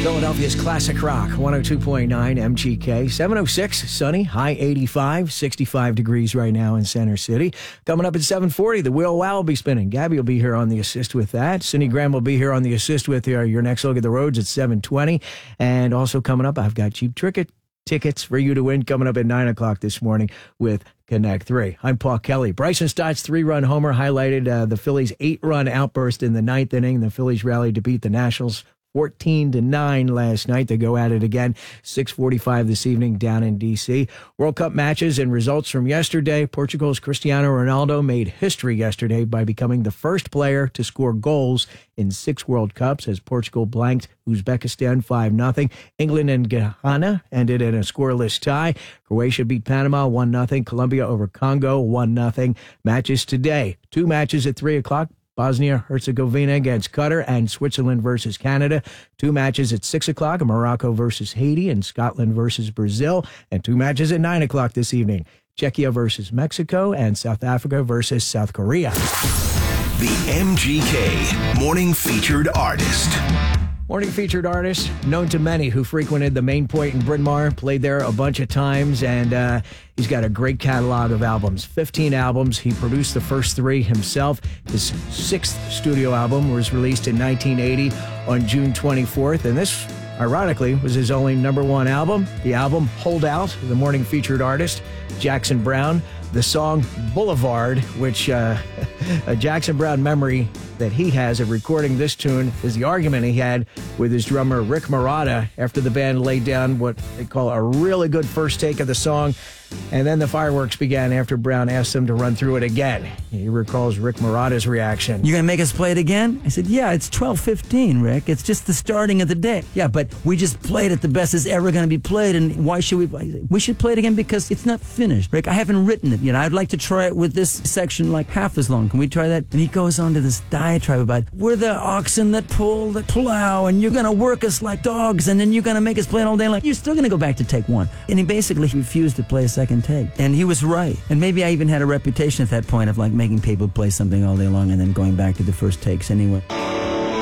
Philadelphia's classic rock, 102.9 MGK, 706, sunny, high 85, 65 degrees right now in Center City. Coming up at 7:40, the Wheel Wow will be spinning. Gabby will be here on the assist with that. Cindy Graham will be here on the assist with your next look at the roads at 7:20. And also coming up, I've got cheap tickets for you to win coming up at 9 o'clock this morning with Connect 3. I'm Paul Kelly. Bryson Stott's 3-run homer highlighted the Phillies' 8-run outburst in the ninth inning. The Phillies rallied to beat the Nationals 14-9 last night. They go at it again, 6:45 this evening down in D.C. World Cup matches and results from yesterday. Portugal's Cristiano Ronaldo made history yesterday by becoming the first player to score goals in 6 World Cups as Portugal blanked Uzbekistan 5-0. England and Ghana ended in a scoreless tie. Croatia beat Panama 1-0. Colombia over Congo 1-0. Matches today. 2 matches at 3 o'clock. Bosnia-Herzegovina against Qatar and Switzerland versus Canada. 2 matches at 6 o'clock, Morocco versus Haiti and Scotland versus Brazil. And 2 matches at 9 o'clock this evening, Czechia versus Mexico and South Africa versus South Korea. The MGK Morning Featured Artist. Morning featured artist, known to many who frequented the Main Point in Bryn Mawr, played there a bunch of times, and he's got a great catalog of albums, 15 albums. He produced the first 3 himself. His 6th studio album was released in 1980 on June 24th, and this, ironically, was his only #1 album. The album, Hold Out, the morning featured artist, Jackson Browne. The song Boulevard, which a Jackson Browne memory that he has of recording this tune is the argument he had with his drummer Rick Marotta after the band laid down what they call a really good first take of the song. And then the fireworks began after Browne asked him to run through it again. He recalls Rick Marotta's reaction. You're going to make us play it again? I said, yeah, it's 12:15, Rick. It's just the starting of the day. Yeah, but we just played it the best it's ever going to be played, and why should we play it? We should play it again because it's not finished. Rick, I haven't written it. I'd like to try it with this section like half as long. Can we try that? And he goes on to this diatribe about, we're the oxen that pull the plow, and you're going to work us like dogs, and then you're going to make us play it all day long. You're still going to go back to take 1. And he basically refused to play a second take. And he was right. And maybe I even had a reputation at that point of like making people play something all day long and then going back to the first takes anyway.